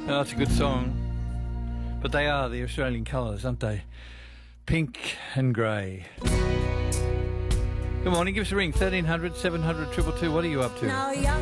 Oh, that's a good song. But they are the Australian colours, aren't they? Pink and grey. Good morning, give us a ring, 1300 700 222. What are you up to?